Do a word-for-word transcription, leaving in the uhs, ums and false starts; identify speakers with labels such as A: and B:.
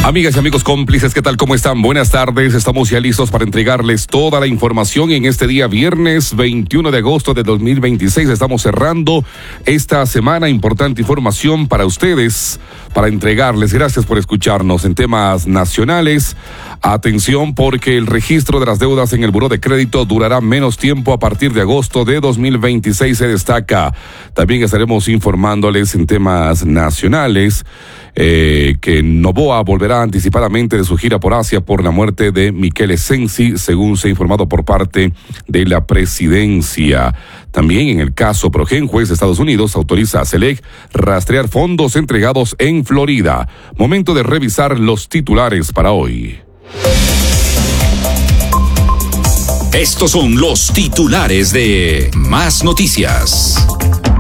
A: Amigas y amigos cómplices, ¿qué tal? ¿Cómo están? Buenas tardes. Estamos ya listos para entregarles toda la información en este día viernes veintiuno de agosto de dos mil veintiséis. Estamos cerrando esta semana. Importante información para ustedes, para entregarles. Gracias por escucharnos en temas nacionales. Atención, porque el registro de las deudas en el Buró de Crédito durará menos tiempo a partir de agosto de dos mil veintiséis, se destaca. También estaremos informándoles en temas nacionales eh, que Noboa volverá anticipadamente de su gira por Asia por la muerte de Michele Sensi, según se ha informado por parte de la presidencia. También en el caso Progen, juez de Estados Unidos autoriza a SELEC rastrear fondos entregados en Florida. Momento de revisar los titulares para hoy.
B: Estos son los titulares de Más Noticias.